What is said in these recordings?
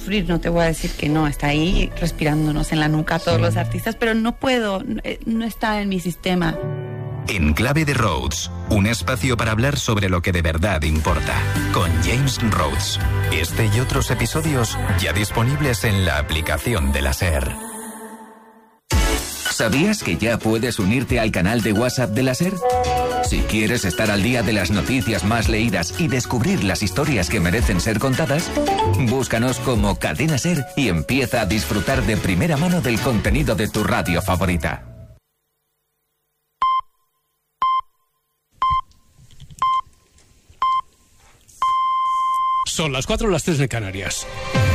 sufrir, no te voy a decir que no, está ahí respirándonos en la nuca a todos los artistas, pero no puedo, no está en mi sistema. En Clave de Rhodes, un espacio para hablar sobre lo que de verdad importa, con James Rhodes. Este y otros episodios ya disponibles en la aplicación de la SER. ¿Sabías que ya puedes unirte al canal de WhatsApp de la SER? Si quieres estar al día de las noticias más leídas y descubrir las historias que merecen ser contadas, búscanos como Cadena SER y empieza a disfrutar de primera mano del contenido de tu radio favorita. Son las 4 o las 3 de Canarias.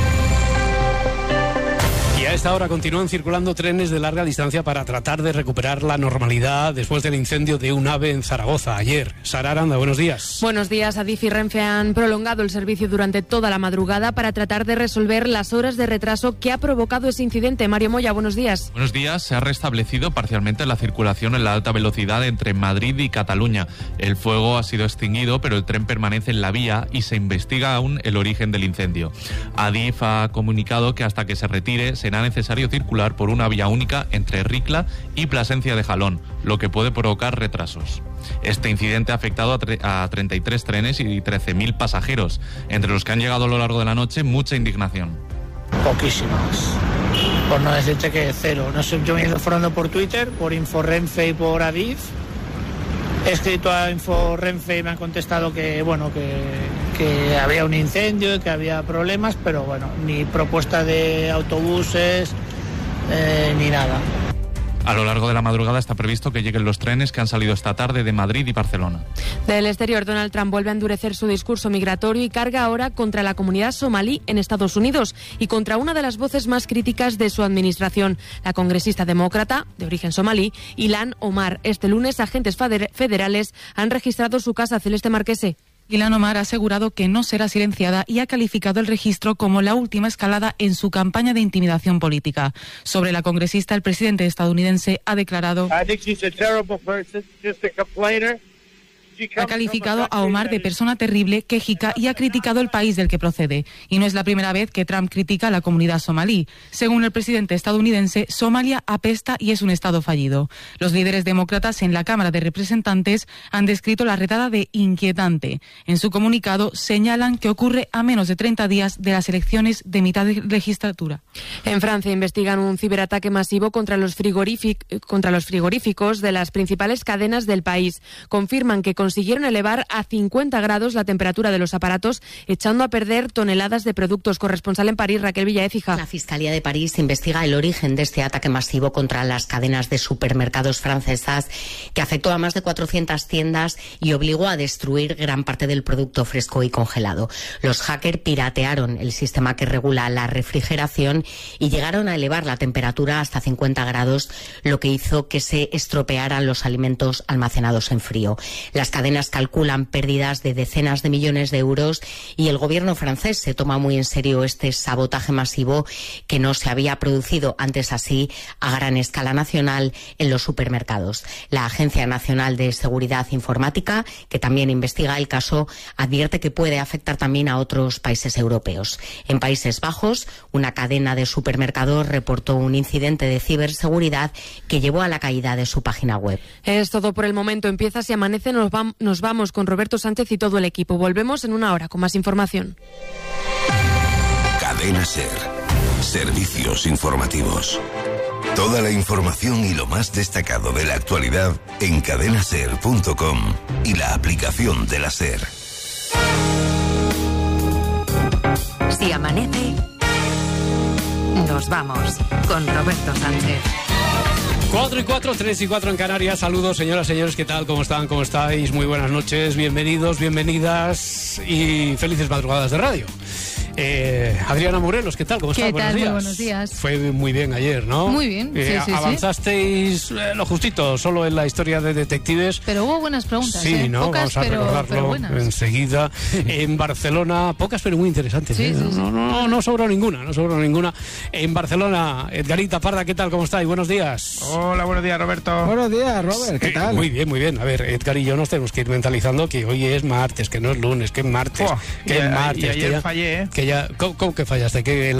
Y a esta hora continúan circulando trenes de larga distancia para tratar de recuperar la normalidad después del incendio de un AVE en Zaragoza ayer. Sara Aranda, buenos días. Buenos días. Adif y Renfe han prolongado el servicio durante toda la madrugada para tratar de resolver las horas de retraso que ha provocado ese incidente. Mario Moya, buenos días. Buenos días. Se ha restablecido parcialmente la circulación en la alta velocidad entre Madrid y Cataluña. El fuego ha sido extinguido, pero el tren permanece en la vía y se investiga aún el origen del incendio. Adif ha comunicado que hasta que se retire será necesario circular por una vía única entre Ricla y Plasencia de Jalón, lo que puede provocar retrasos. Este incidente ha afectado a 33 trenes y 13.000 pasajeros, entre los que han llegado a lo largo de la noche mucha indignación. Poquísimas, por no decirte que cero. No sé, yo me he ido informando por Twitter, por Inforrenfe y por Adif. He escrito a Inforrenfe y me han contestado que había un incendio y que había problemas, pero bueno, ni propuesta de autobuses ni nada. A lo largo de la madrugada está previsto que lleguen los trenes que han salido esta tarde de Madrid y Barcelona. Del exterior, Donald Trump vuelve a endurecer su discurso migratorio y carga ahora contra la comunidad somalí en Estados Unidos y contra una de las voces más críticas de su administración, la congresista demócrata de origen somalí, Ilhan Omar. Este lunes, agentes federales han registrado su casa. Celeste Marquese. Ilhan Omar ha asegurado que no será silenciada y ha calificado el registro como la última escalada en su campaña de intimidación política. Sobre la congresista, el presidente estadounidense ha declarado: ha calificado a Omar de persona terrible, quejica y ha criticado el país del que procede. Y no es la primera vez que Trump critica a la comunidad somalí. Según el presidente estadounidense, Somalia apesta y es un estado fallido. Los líderes demócratas en la Cámara de Representantes han descrito la redada de inquietante. En su comunicado señalan que ocurre a menos de 30 días de las elecciones de mitad de legislatura. En Francia investigan un ciberataque masivo contra los frigoríficos de las principales cadenas del país. Confirman que consiguieron elevar a 50 grados la temperatura de los aparatos, echando a perder toneladas de productos. Corresponsal en París, Raquel Villaécija. La Fiscalía de París investiga el origen de este ataque masivo contra las cadenas de supermercados francesas, que afectó a más de 400 tiendas y obligó a destruir gran parte del producto fresco y congelado. Los hackers piratearon el sistema que regula la refrigeración y llegaron a elevar la temperatura hasta 50 grados, lo que hizo que se estropearan los alimentos almacenados en frío. Las cadenas calculan pérdidas de decenas de millones de euros y el gobierno francés se toma muy en serio este sabotaje masivo que no se había producido antes así a gran escala nacional en los supermercados. La Agencia Nacional de Seguridad Informática, que también investiga el caso, advierte que puede afectar también a otros países europeos. En Países Bajos, una cadena de supermercados reportó un incidente de ciberseguridad que llevó a la caída de su página web. Es todo por el momento. Empieza Si Amanece. Nos vamos con Roberto Sánchez y todo el equipo. Volvemos en una hora con más información. Cadena SER. Servicios informativos. Toda la información y lo más destacado de la actualidad en cadenaser.com y la aplicación de la SER. Si amanece, nos vamos con Roberto Sánchez. 4 y 4, 3 y 4 en Canarias. Saludos, señoras, señores, ¿qué tal? ¿Cómo están? ¿Cómo estáis? Muy buenas noches, bienvenidos, bienvenidas y felices madrugadas de radio. Adriana Morelos, ¿qué tal? ¿Cómo estás? ¿Qué tal? Muy buenos días. Fue muy bien ayer, ¿no? Muy bien, sí. Avanzasteis lo justito, solo en la historia de detectives. Pero hubo buenas preguntas, sí, ¿no? Pocas, vamos a recordarlo pero buenas. Enseguida. En Barcelona, pocas pero muy interesantes. Sí, sí. No sobró ninguna. En Barcelona, Edgarita Parda, ¿qué tal? ¿Cómo estáis? Buenos días. Hola, buenos días, Roberto. Buenos días, Robert, ¿qué tal? Muy bien. A ver, Edgar y yo nos tenemos que ir mentalizando que hoy es martes, que no es lunes, que es martes. Y ayer fallé, ¿eh? ¿Cómo que fallaste? Que